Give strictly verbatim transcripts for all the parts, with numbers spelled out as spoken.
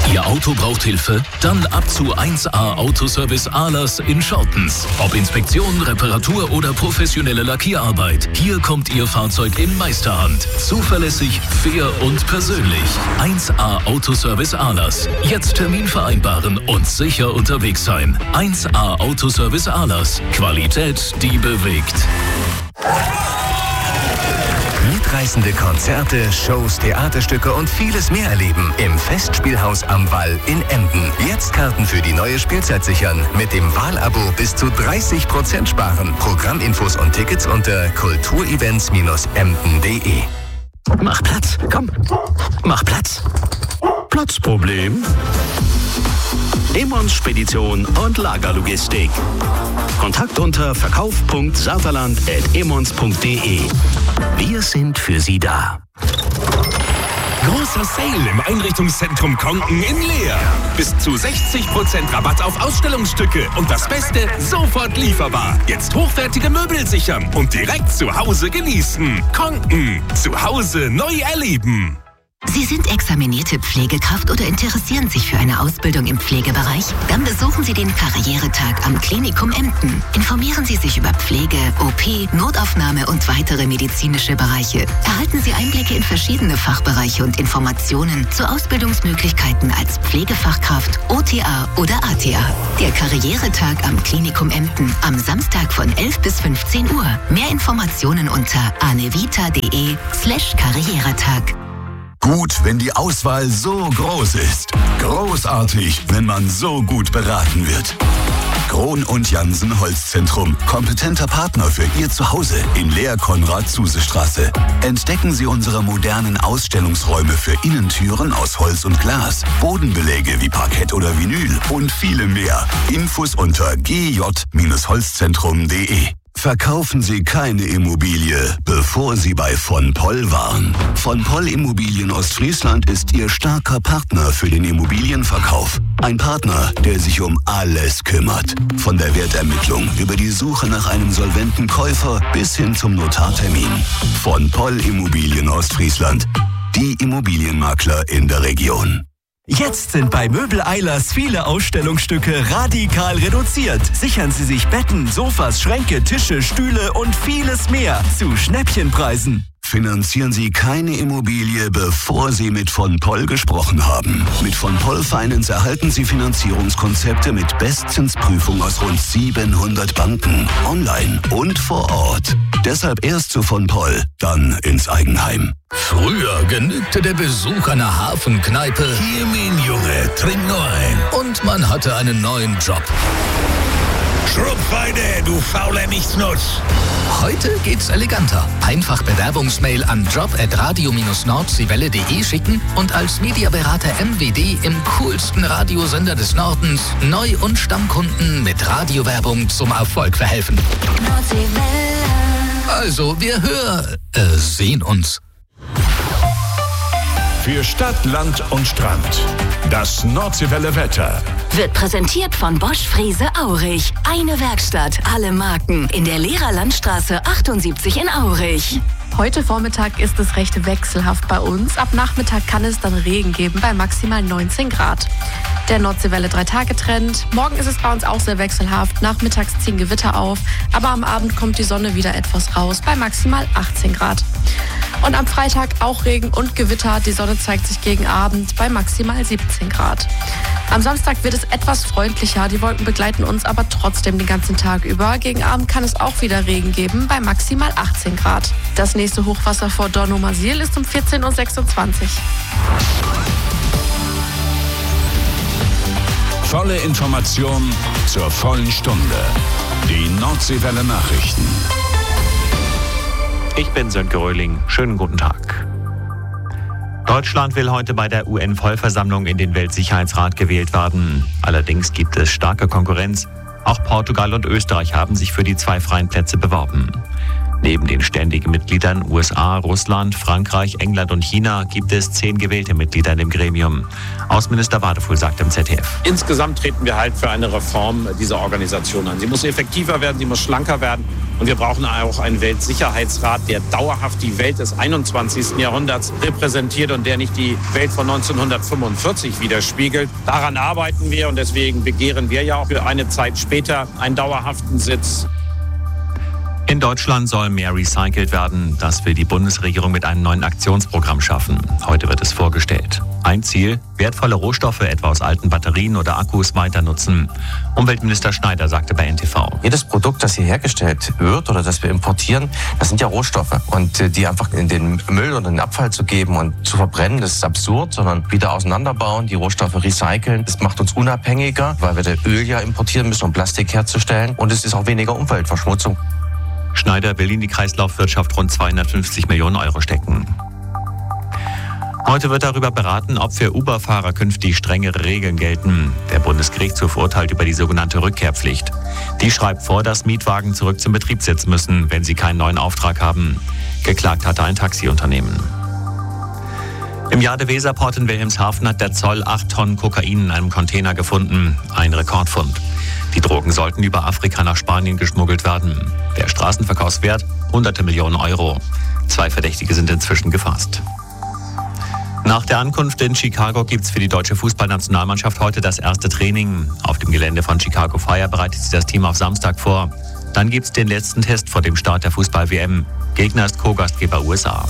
Ihr Auto braucht Hilfe? Dann ab zu eins A Autoservice Ahlers in Schortens. Ob Inspektion, Reparatur oder professionelle Lackierarbeit. Hier kommt Ihr Fahrzeug in Meisterhand. Zuverlässig, fair und persönlich. eins A Autoservice Ahlers. Jetzt Termin vereinbaren und sicher unterwegs sein. eins A Autoservice Ahlers. Qualität, die bewegt. Mitreißende Konzerte, Shows, Theaterstücke und vieles mehr erleben im Festspielhaus am Wall in Emden. Jetzt Karten für die neue Spielzeit sichern. Mit dem Wahlabo bis zu dreißig Prozent sparen. Programminfos und Tickets unter kulturevents Bindestrich emden punkt de. Mach Platz, komm. Mach Platz. Platzproblem? Emmons Spedition und Lagerlogistik. Kontakt unter verkauf punkt saterland at emmons punkt de. Wir sind für Sie da. Großer Sale im Einrichtungszentrum Konken in Leer. Bis zu sechzig Prozent Rabatt auf Ausstellungsstücke. Und das Beste, sofort lieferbar. Jetzt hochwertige Möbel sichern und direkt zu Hause genießen. Konken, zu Hause neu erleben. Sie sind examinierte Pflegekraft oder interessieren sich für eine Ausbildung im Pflegebereich? Dann besuchen Sie den Karrieretag am Klinikum Emden. Informieren Sie sich über Pflege, O P, Notaufnahme und weitere medizinische Bereiche. Erhalten Sie Einblicke in verschiedene Fachbereiche und Informationen zu Ausbildungsmöglichkeiten als Pflegefachkraft, O T A oder A T A. Der Karrieretag am Klinikum Emden am Samstag von elf bis fünfzehn Uhr. Mehr Informationen unter anevita.de slash Karrieretag. Gut, wenn die Auswahl so groß ist. Großartig, wenn man so gut beraten wird. Krohn und Jansen Holzzentrum. Kompetenter Partner für Ihr Zuhause in Lehr-Konrad-Zuse-Straße. Entdecken Sie unsere modernen Ausstellungsräume für Innentüren aus Holz und Glas, Bodenbeläge wie Parkett oder Vinyl und viele mehr. Infos unter g j Holzzentrum punkt de. Verkaufen Sie keine Immobilie, bevor Sie bei von Poll waren. Von Poll Immobilien Ostfriesland ist Ihr starker Partner für den Immobilienverkauf. Ein Partner, der sich um alles kümmert. Von der Wertermittlung über die Suche nach einem solventen Käufer bis hin zum Notartermin. Von Poll Immobilien Ostfriesland. Die Immobilienmakler in der Region. Jetzt sind bei Möbel Eilers viele Ausstellungsstücke radikal reduziert. Sichern Sie sich Betten, Sofas, Schränke, Tische, Stühle und vieles mehr zu Schnäppchenpreisen. Finanzieren Sie keine Immobilie, bevor Sie mit von Poll gesprochen haben. Mit von Poll Finance erhalten Sie Finanzierungskonzepte mit Bestzinsprüfung aus rund siebenhundert Banken, online und vor Ort. Deshalb erst zu von Poll, dann ins Eigenheim. Früher genügte der Besuch einer Hafenkneipe. Hier, mein Junge, trink nur ein. Und man hatte einen neuen Job. Schrumpfweide, du fauler Nichtsnutz. Heute geht's eleganter. Einfach Bewerbungsmail an job at radio Bindestrich nordseewelle punkt de schicken und als Mediaberater M W D im coolsten Radiosender des Nordens Neu- und Stammkunden mit Radiowerbung zum Erfolg verhelfen. Also, wir hören, äh, sehen uns. Für Stadt, Land und Strand. Das Nordseewelle Wetter. Wird präsentiert von Bosch Frese Aurich. Eine Werkstatt, alle Marken. In der Lehrer Landstraße achtundsiebzig in Aurich. Heute Vormittag ist es recht wechselhaft bei uns. Ab Nachmittag kann es dann Regen geben bei maximal neunzehn Grad. Der Nordseewelle drei-Tage-Trend. Morgen ist es bei uns auch sehr wechselhaft. Nachmittags ziehen Gewitter auf, aber am Abend kommt die Sonne wieder etwas raus bei maximal achtzehn Grad. Und am Freitag auch Regen und Gewitter. Die Sonne zeigt sich gegen Abend bei maximal siebzehn Grad. Am Samstag wird es etwas freundlicher. Die Wolken begleiten uns aber trotzdem den ganzen Tag über. Gegen Abend kann es auch wieder Regen geben bei maximal achtzehn Grad. Das nächste Hochwasser vor Dornumersiel ist um vierzehn Uhr sechsundzwanzig. Volle Information zur vollen Stunde. Die Nordseewelle Nachrichten. Ich bin Sönke Röhling. Schönen guten Tag. Deutschland will heute bei der U N-Vollversammlung in den Weltsicherheitsrat gewählt werden. Allerdings gibt es starke Konkurrenz. Auch Portugal und Österreich haben sich für die zwei freien Plätze beworben. Neben den ständigen Mitgliedern U S A, Russland, Frankreich, England und China gibt es zehn gewählte Mitglieder in dem Gremium. Außenminister Wadefuhl sagt im Z D F. Insgesamt treten wir halt für eine Reform dieser Organisation an. Sie muss effektiver werden, sie muss schlanker werden. Und wir brauchen auch einen Weltsicherheitsrat, der dauerhaft die Welt des einundzwanzigsten Jahrhunderts repräsentiert und der nicht die Welt von neunzehnhundertfünfundvierzig widerspiegelt. Daran arbeiten wir und deswegen begehren wir ja auch für eine Zeit später einen dauerhaften Sitz. In Deutschland soll mehr recycelt werden. Das will die Bundesregierung mit einem neuen Aktionsprogramm schaffen. Heute wird es vorgestellt. Ein Ziel: wertvolle Rohstoffe, etwa aus alten Batterien oder Akkus, weiter nutzen. Umweltminister Schneider sagte bei N T V. Jedes Produkt, das hier hergestellt wird oder das wir importieren, das sind ja Rohstoffe. Und die einfach in den Müll oder in den Abfall zu geben und zu verbrennen, das ist absurd, sondern wieder auseinanderbauen, die Rohstoffe recyceln. Das macht uns unabhängiger, weil wir das Öl ja importieren müssen, um Plastik herzustellen. Und es ist auch weniger Umweltverschmutzung. Schneider will in die Kreislaufwirtschaft rund zweihundertfünfzig Millionen Euro stecken. Heute wird darüber beraten, ob für Uber-Fahrer künftig strengere Regeln gelten. Der Bundesgerichtshof urteilt über die sogenannte Rückkehrpflicht. Die schreibt vor, dass Mietwagen zurück zum Betriebssitz müssen, wenn sie keinen neuen Auftrag haben. Geklagt hatte ein Taxiunternehmen. Im Jade-Weser-Port in Wilhelmshaven hat der Zoll acht Tonnen Kokain in einem Container gefunden. Ein Rekordfund. Die Drogen sollten über Afrika nach Spanien geschmuggelt werden. Der Straßenverkaufswert hunderte Millionen Euro. Zwei Verdächtige sind inzwischen gefasst. Nach der Ankunft in Chicago gibt es für die deutsche Fußballnationalmannschaft heute das erste Training. Auf dem Gelände von Chicago Fire bereitet sich das Team auf Samstag vor. Dann gibt es den letzten Test vor dem Start der Fußball-W M. Gegner ist Co-Gastgeber U S A.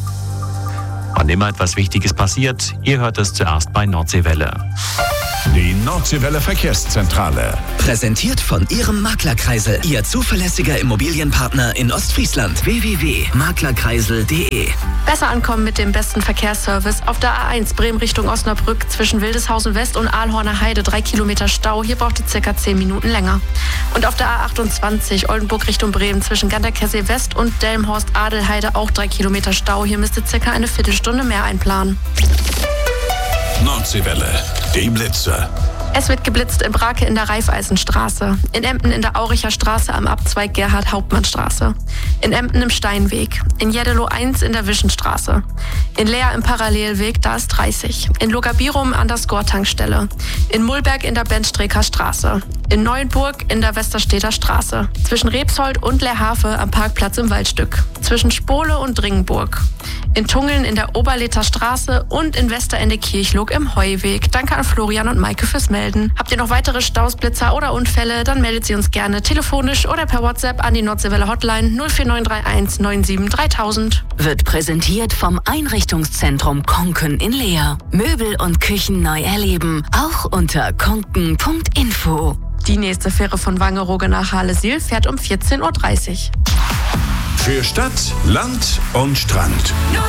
Wann immer etwas Wichtiges passiert, ihr hört es zuerst bei Nordseewelle. Die Nordseewelle Verkehrszentrale. Präsentiert von Ihrem Maklerkreisel, Ihr zuverlässiger Immobilienpartner in Ostfriesland. w w w punkt maklerkreisel punkt de. Besser ankommen mit dem besten Verkehrsservice. Auf der A eins Bremen Richtung Osnabrück zwischen Wildeshausen West und Aalhorner Heide drei Kilometer Stau. Hier braucht es circa zehn Minuten länger. Und auf der A achtundzwanzig Oldenburg Richtung Bremen zwischen Ganderkessee West und Delmhorst-Adelheide auch drei Kilometer Stau. Hier müsste circa eine Viertelstunde mehr einplanen. Nordseewelle, die Blitzer. Es wird geblitzt in Brake in der Raiffeisenstraße, in Emden in der Auricher Straße am Abzweig Gerhard-Hauptmann-Straße, in Emden im Steinweg, in Jeddelo eins in der Wischenstraße, in Leer im Parallelweg, da ist dreißig, in Logabirum an der Skor-Tankstelle, in Mullberg in der Benstreker Straße, in Neuenburg in der Westerstedter Straße, zwischen Rebsold und Leerhafe am Parkplatz im Waldstück, zwischen Spole und Dringenburg, in Tungeln in der Oberlether Straße und in Westerende-Kirchlug im Heuweg. Danke an Florian und Maike fürs Melden. Habt ihr noch weitere Staus, Blitzer oder Unfälle, dann meldet sie uns gerne telefonisch oder per WhatsApp an die Nordseewelle Hotline null vier neun drei eins neun sieben dreitausend. Wird präsentiert vom Einrichtungszentrum Konken in Leer. Möbel und Küchen neu erleben, auch unter konken punkt info. Die nächste Fähre von Wangerooge nach Hahlesiel fährt um vierzehn Uhr dreißig. Für Stadt, Land und Strand.